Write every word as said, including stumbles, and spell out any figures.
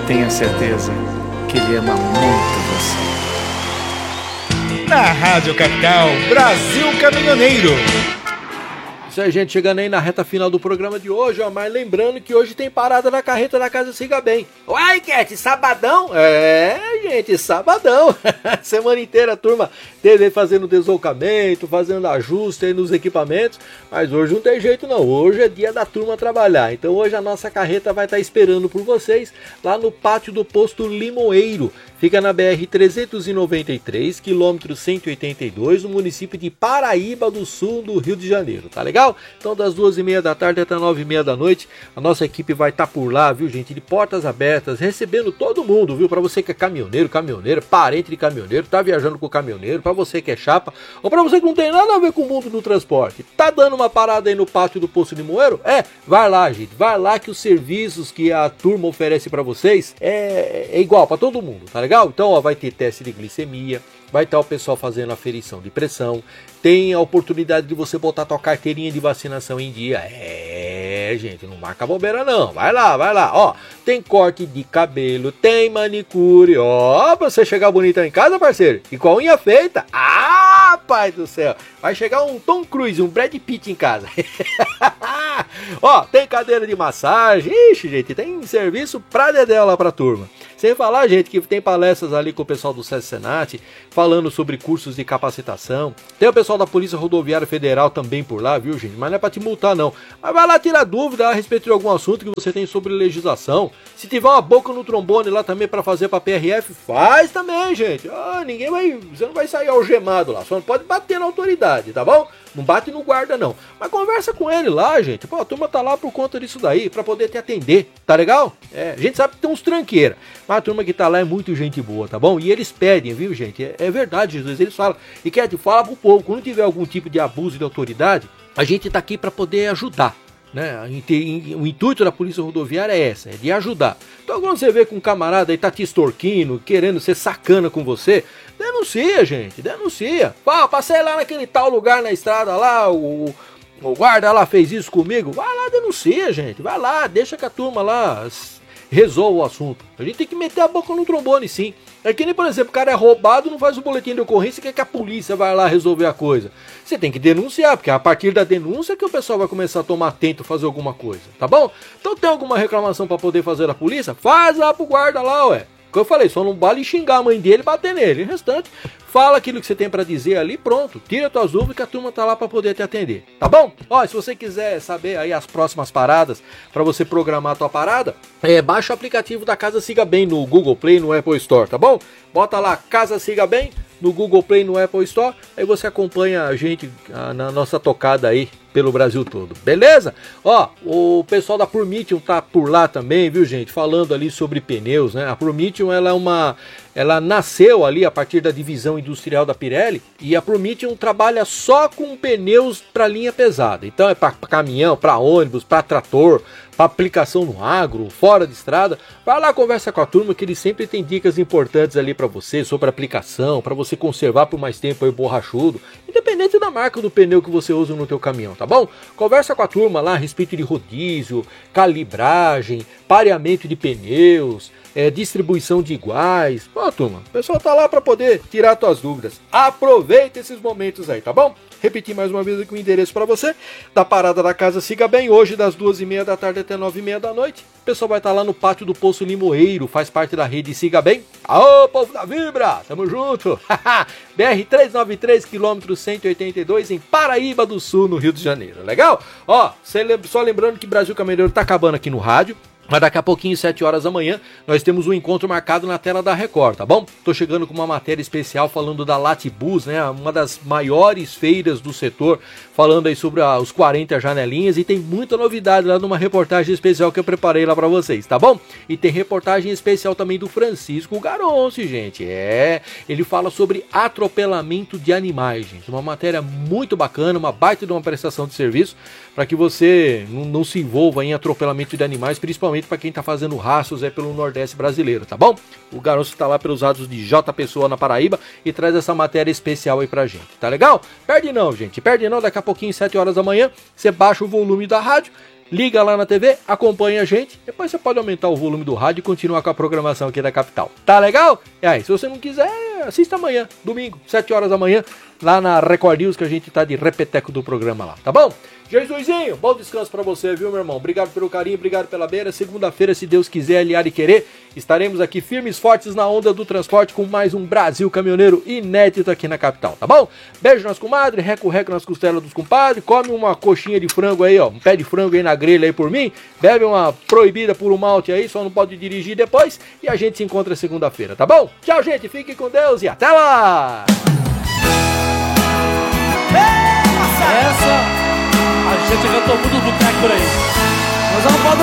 Tenha certeza que ele ama muito você. Na Rádio Capital, Brasil Caminhoneiro. Isso aí, gente, chegando aí na reta final do programa de hoje, ó, mas lembrando que hoje tem parada na carreta da Casa Siga Bem. Uai, Cat, sabadão? É, gente, sabadão. Semana inteira a turma teve fazendo deslocamento, fazendo ajuste aí nos equipamentos, mas hoje não tem jeito não, hoje é dia da turma trabalhar. Então hoje a nossa carreta vai estar esperando por vocês lá no pátio do posto Limoeiro. Fica na B R trezentos e noventa e três, quilômetro cento e oitenta e dois, no município de Paraíba do Sul, do Rio de Janeiro, tá legal? Então das duas e meia da tarde até nove e meia da noite, a nossa equipe vai estar por lá, viu, gente? De portas abertas, recebendo todo mundo, viu? Pra você que é caminhoneiro, caminhoneira, parente de caminhoneiro, tá viajando com o caminhoneiro, pra você que é chapa, ou pra você que não tem nada a ver com o mundo do transporte, tá dando uma parada aí no pátio do posto Limoeiro? É, vai lá, gente, vai lá que os serviços que a turma oferece pra vocês é, é igual pra todo mundo, tá legal? Então, ó, vai ter teste de glicemia, vai estar o pessoal fazendo aferição de pressão, tem a oportunidade de você botar tua carteirinha de vacinação em dia. É, gente, não marca bobeira não, vai lá, vai lá, ó, tem corte de cabelo, tem manicure, ó, pra você chegar bonitão em casa, parceiro, e com a unha feita, ah, pai do céu, vai chegar um Tom Cruise, um Brad Pitt em casa. Ó, tem cadeira de massagem, ixi, gente, tem serviço pra dedéu lá pra turma. Sem falar, gente, que tem palestras ali com o pessoal do SESC-Senat, falando sobre cursos de capacitação. Tem o pessoal da Polícia Rodoviária Federal também por lá, viu, gente? Mas não é pra te multar, não. Mas vai lá tirar dúvida a respeito de algum assunto que você tem sobre legislação. Se tiver uma boca no trombone lá também pra fazer pra P R F, faz também, gente. Ah, ninguém vai... Você não vai sair algemado lá, só não pode bater na autoridade, tá bom? Não bate no guarda, não. Mas conversa com ele lá, gente. Pô, a turma tá lá por conta disso daí, pra poder te atender, tá legal? É, a gente sabe que tem uns tranqueiras, mas a turma que tá lá é muito gente boa, tá bom? E eles pedem, viu, gente? É, é verdade, Jesus, eles falam. E quer te fala pro povo, quando tiver algum tipo de abuso de autoridade, a gente tá aqui pra poder ajudar, né? O intuito da Polícia Rodoviária é essa, é de ajudar. Então quando você vê que um camarada aí tá te extorquindo, querendo ser sacana com você, denuncia, gente, denuncia. Fala, passei lá naquele tal lugar na estrada lá, o, o guarda lá fez isso comigo. Vai lá, denuncia, gente, vai lá, deixa que a turma lá resolva o assunto. A gente tem que meter a boca no trombone, sim. É que nem, por exemplo, o cara é roubado, não faz o boletim de ocorrência e quer que a polícia vai lá resolver a coisa. Você tem que denunciar, porque é a partir da denúncia que o pessoal vai começar a tomar atento, fazer alguma coisa, tá bom? Então tem alguma reclamação para poder fazer a polícia? Faz lá pro guarda lá, ué. Como eu falei, só não vale xingar a mãe dele e bater nele. O restante, fala aquilo que você tem pra dizer ali, pronto. Tira tuas dúvidas que a turma tá lá pra poder te atender, tá bom? Ó, se você quiser saber aí as próximas paradas, pra você programar a tua parada, é, baixa o aplicativo da Casa Siga Bem no Google Play, no Apple Store, tá bom? Bota lá, Casa Siga Bem, no Google Play, no Apple Store, aí você acompanha a gente a, na nossa tocada aí pelo Brasil todo, beleza? Ó, o pessoal da Promitium tá por lá também, viu, gente? Falando ali sobre pneus, né? A Promitium, ela é uma... Ela nasceu ali a partir da divisão industrial da Pirelli e a Promitium trabalha só com pneus para linha pesada. Então é para caminhão, para ônibus, para trator, para aplicação no agro, fora de estrada. Vai lá, conversa com a turma que eles sempre tem dicas importantes ali para você sobre aplicação, para você conservar por mais tempo aí o borrachudo, independente da marca do pneu que você usa no teu caminhão, tá bom? Conversa com a turma lá a respeito de rodízio, calibragem, pareamento de pneus, é, distribuição de iguais. Pô, turma, o pessoal tá lá para poder tirar tuas dúvidas. Aproveita esses momentos aí, tá bom? Repetir mais uma vez aqui o endereço para você da parada da Casa Siga Bem, hoje das duas e meia da tarde até nove e meia da noite. O pessoal vai estar lá no pátio do Poço Limoeiro, faz parte da rede Siga Bem. Aô, povo da Vibra, tamo junto! B R trezentos e noventa e três, quilômetro cento e oitenta e dois, em Paraíba do Sul, no Rio de Janeiro. Legal? Ó, só lembrando que Brasil Caminhoneiro tá acabando aqui no rádio. Mas daqui a pouquinho, sete horas da manhã, nós temos um encontro marcado na tela da Record, tá bom? Tô chegando com uma matéria especial falando da Latibus, né? Uma das maiores feiras do setor, falando aí sobre a, os quarenta janelinhas, e tem muita novidade lá numa reportagem especial que eu preparei lá pra vocês, tá bom? E tem reportagem especial também do Francisco Garonce, gente. É, ele fala sobre atropelamento de animais, gente. Uma matéria muito bacana, uma baita de uma prestação de serviço, para que você não, não se envolva em atropelamento de animais, principalmente para quem está fazendo rastros é pelo Nordeste brasileiro, tá bom? O Garoto está lá pelos lados de J. Pessoa, na Paraíba, e traz essa matéria especial aí pra gente, tá legal? Perde não, gente, perde não, daqui a pouquinho, sete horas da manhã, você baixa o volume da rádio liga lá na T V, acompanha a gente, depois você pode aumentar o volume do rádio e continuar com a programação aqui da capital. Tá legal? E aí, se você não quiser, assista amanhã, domingo, sete horas da manhã, lá na Record News, que a gente tá de repeteco do programa lá, tá bom? Jesusinho, bom descanso pra você, viu, meu irmão? Obrigado pelo carinho, obrigado pela beira. Segunda-feira, se Deus quiser, aliar e querer, estaremos aqui firmes, fortes na onda do transporte com mais um Brasil Caminhoneiro inédito aqui na capital, tá bom? Beijo nas comadres, reco-reco nas costelas dos compadres, come uma coxinha de frango aí, ó, um pé de frango aí na grelha aí por mim, bebe uma proibida por um malte aí, só não pode dirigir depois, e a gente se encontra segunda-feira, tá bom? Tchau, gente, fiquem com Deus e até lá! Essa a gente cantou muito do boteco por aí. Mas ela não pode